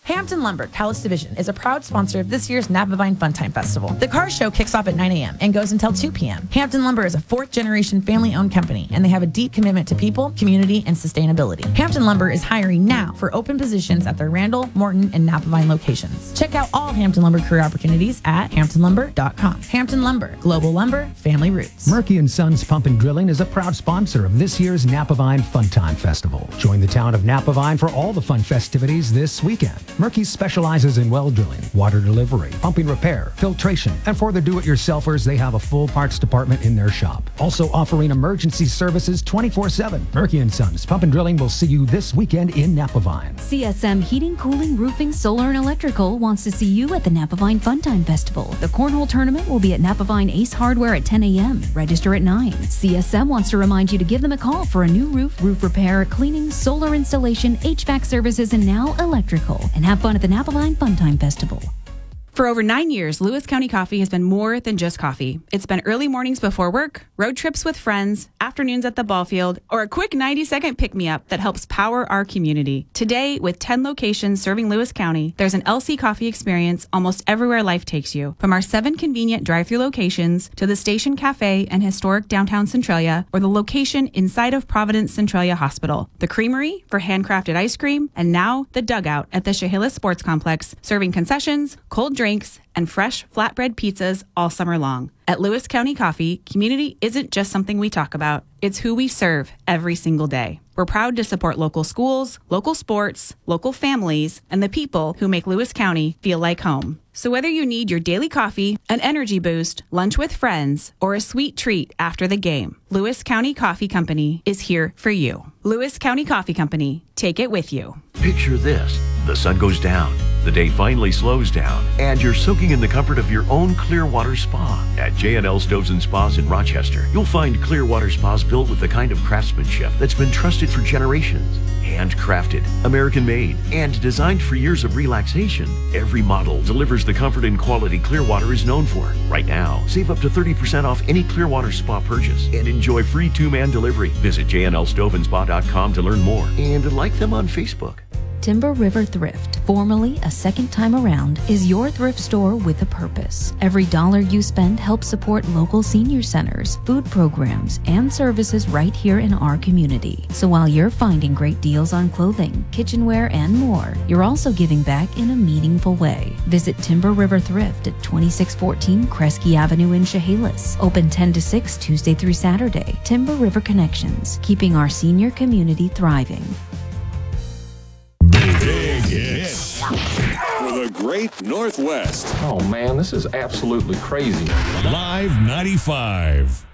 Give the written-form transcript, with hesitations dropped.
Hampton Lumber, Callis Division, is a proud sponsor of this year's Napa Vine Funtime Festival. The car show kicks off at 9 a.m. and goes until 2 p.m. Hampton Lumber is a fourth-generation family-owned company, and they have a deep commitment to people, community, and sustainability. Hampton Lumber is hiring now for open positions at their Randall, Morton, and Napa Vine locations. Check out all Hampton Lumber career opportunities at hamptonlumber.com. Hampton Lumber, global lumber, family roots. Murky & Sons Pump and Drilling is a proud sponsor of this year's Napa Vine Funtime Festival. Join the town of Napa Vine for all the fun festivities this weekend. Murky specializes in well drilling, water delivery, pumping repair, filtration, and for the do-it-yourselfers, they have a full parts department in their shop. Also offering emergency services 24/7. Murky & Sons Pump and Drilling will see you this weekend in Napa Vine. CSM Heating, Cooling, Roofing, Solar, and Electrical wants to see you at the Napa Vine Funtime Festival. The Cornhole Tournament will be at Napa Vine Ace Hardware at 10 a.m. Register at 9. CSM wants to remind you to give them a call for a new roof, roof repair, cleaning, solar installation, HVAC services, and now electrical. And have fun at the Napa Vine Funtime Festival. For over 9 years, Lewis County Coffee has been more than just coffee. It's been early mornings before work, road trips with friends, afternoons at the ball field, or a quick 90-second pick-me-up that helps power our community. Today, with 10 locations serving Lewis County, there's an LC Coffee experience almost everywhere life takes you. From our 7 convenient drive-thru locations to the Station Cafe and historic downtown Centralia, or the location inside of Providence Centralia Hospital, the Creamery for handcrafted ice cream, and now the Dugout at the Chehalis Sports Complex, serving concessions, cold drinks, and fresh flatbread pizzas all summer long. At Lewis County Coffee, community isn't just something we talk about. It's who we serve every single day. We're proud to support local schools, local sports, local families, and the people who make Lewis County feel like home. So whether you need your daily coffee, an energy boost, lunch with friends, or a sweet treat after the game, Lewis County Coffee Company is here for you. Lewis County Coffee Company, take it with you. Picture this. The sun goes down, the day finally slows down, and you're soaking in the comfort of your own Clearwater Spa. At J&L Stoves and Spas in Rochester, you'll find Clearwater spas built with the kind of craftsmanship that's been trusted for generations. Handcrafted, American-made, and designed for years of relaxation, every model delivers the comfort and quality Clearwater is known for. Right now, save up to 30% off any Clearwater Spa purchase and enjoy free 2-man delivery. Visit jnlstoveandspa.com to learn more and like them on Facebook. Timber River Thrift, formerly A Second Time Around, is your thrift store with a purpose. Every dollar you spend helps support local senior centers, food programs, and services right here in our community. So while you're finding great deals on clothing, kitchenware, and more, you're also giving back in a meaningful way. Visit Timber River Thrift at 2614 Kresge Avenue in Chehalis. Open 10 to 6 Tuesday through Saturday. Timber River Connections, keeping our senior community thriving. Big hits for the Great Northwest. Oh man, this is absolutely crazy. Live 95.